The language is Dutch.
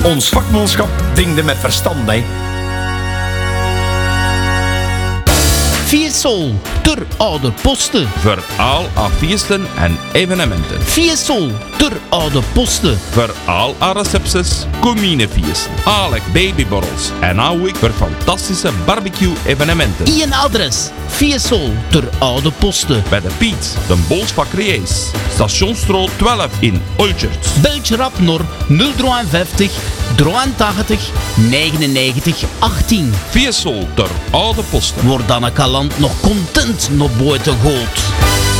Ons vakmanschap dingde met verstand, hè. Fiesol, ter oude posten. Voor al haar feesten en evenementen. Fiesol, ter oude posten. Voor al haar recepties, cominefeesten, alek babyborrels en ook voor fantastische barbecue-evenementen. Een adres. Fiesol, ter oude posten. Bij de Piet, de Bolsbak Reis, Stationsstraat 12 in Olchert. Beltje rap naar 053 83 99 18. Fiesol ter oude posten. Wordt dan een kalant nog content naar buiten gooit.